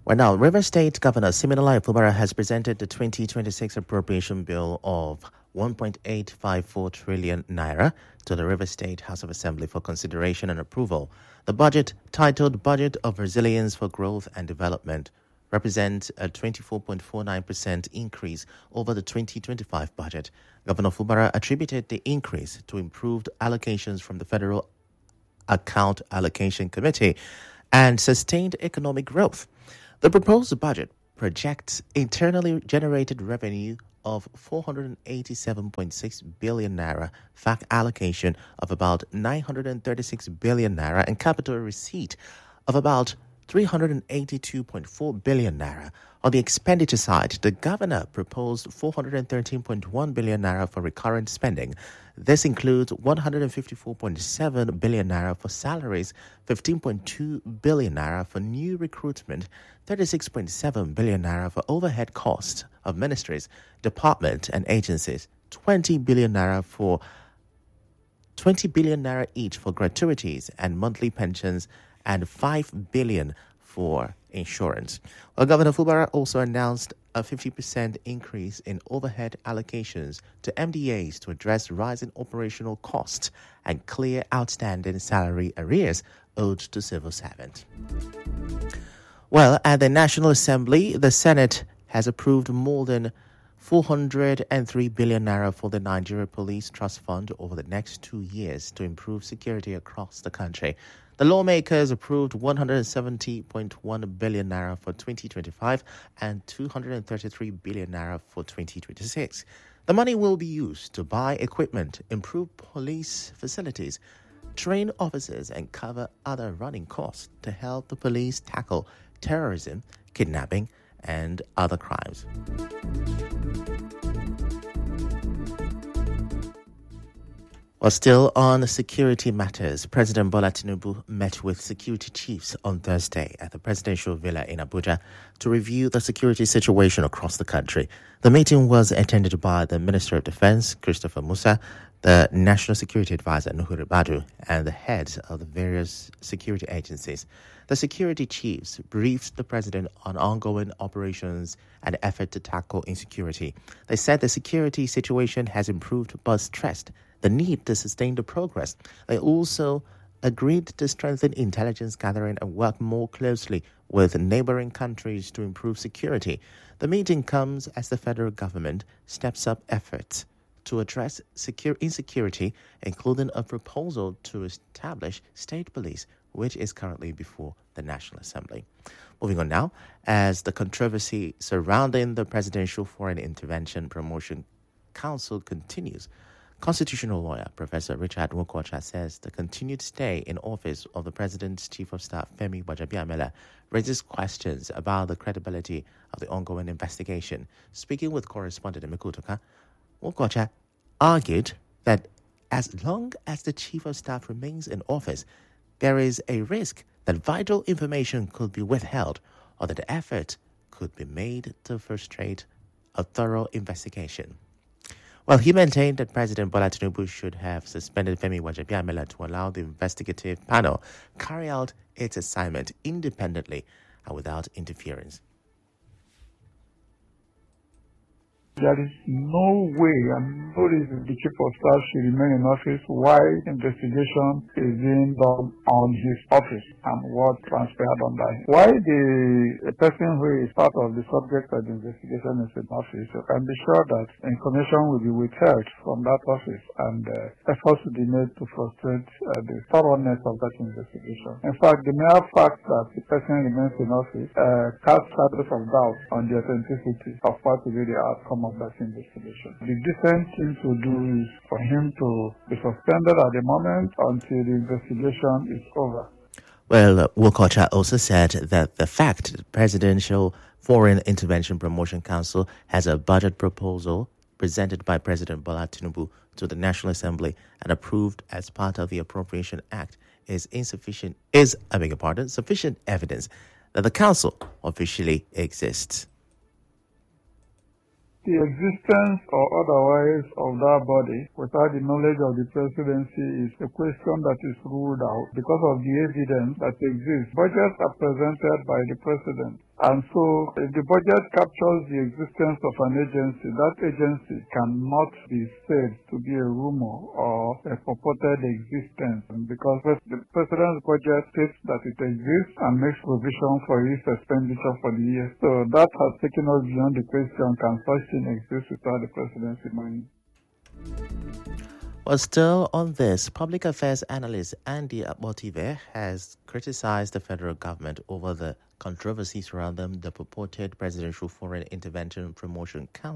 Well, now, River State Governor Siminalayi Fubara has presented the 2026 appropriation bill of 1.854 trillion naira to the River State House of Assembly for consideration and approval. The budget, titled Budget of Resilience for Growth and Development, represents a 24.49% increase over the 2025 budget. Governor Fubara attributed the increase to improved allocations from the Federal Account Allocation Committee and sustained economic growth. The proposed budget projects internally generated revenue of 487.6 billion naira, FAC allocation of about 936 billion naira, and capital receipt of about 382.4 billion naira. On the expenditure side, the governor proposed 413.1 billion naira for recurrent spending. This includes 154.7 billion naira for salaries, 15.2 billion naira for new recruitment, 36.7 billion naira for overhead costs of ministries, departments, and agencies, 20 billion naira each for gratuities and monthly pensions, and 5 billion for insurance. Well, Governor Fubara also announced a 50% increase in overhead allocations to MDAs to address rising operational costs and clear outstanding salary arrears owed to civil servants. Well, at the National Assembly, the Senate has approved more than 403 billion naira for the Nigeria Police Trust Fund over the next 2 years to improve security across the country. The lawmakers approved 170.1 billion naira for 2025 and 233 billion naira for 2026. The money will be used to buy equipment, improve police facilities, train officers, and cover other running costs to help the police tackle terrorism, kidnapping, and other crimes. While still on security matters, President Bola Tinubu met with security chiefs on Thursday at the presidential villa in Abuja to review the security situation across the country. The meeting was attended by the Minister of Defense, Christopher Musa, the National Security Advisor, Nuhu Ribadu, and the heads of the various security agencies. The security chiefs briefed the president on ongoing operations and effort to tackle insecurity. They said the security situation has improved but stressed the need to sustain the progress. They also agreed to strengthen intelligence gathering and work more closely with neighboring countries to improve security. The meeting comes as the federal government steps up efforts to address insecurity, including a proposal to establish state police, which is currently before the National Assembly. Moving on now, as the controversy surrounding the Presidential Foreign Intervention Promotion Council continues, constitutional lawyer Professor Richard Nwokocha says the continued stay in office of the President's Chief of Staff, Femi Gbajabiamila, raises questions about the credibility of the ongoing investigation. Speaking with correspondent Emeka Utoka, Nwokocha argued that as long as the Chief of Staff remains in office, there is a risk that vital information could be withheld or that the effort could be made to frustrate a thorough investigation. Well, he maintained that President Bola Tinubu should have suspended Femi Gbajabiamila to allow the investigative panel carry out its assignment independently and without interference. There is no way and no reason the Chief of Staff should remain in office while investigation is being done on his office and what transpired under him. While the person who is part of the subject of the investigation is in office, you can be sure that information will be withheld from that office and efforts will be made to frustrate the thoroughness of that investigation. In fact, the mere fact that the person remains in office casts shadows of doubt on the authenticity of what will be the outcome of that investigation. The decent thing to do is for him to be suspended at the moment until the investigation is over. Well, Nwokocha also said that the fact that the Presidential Foreign Intervention Promotion Council has a budget proposal presented by President Bola Tinubu to the National Assembly and approved as part of the Appropriation Act is sufficient evidence that the council officially exists. The existence or otherwise of that body without the knowledge of the presidency is a question that is ruled out because of the evidence that exists. Budgets are presented by the president And so if the budget captures the existence of an agency, that agency cannot be said to be a rumor or a purported existence, because the president's budget states that it exists and makes provision for its expenditure for the year. So that has taken us beyond the question, can such thing exist without the presidency money? Well, still on this, public affairs analyst Andy Motive has criticized the federal government over the controversy surrounding the purported Presidential Foreign Intervention Promotion Council.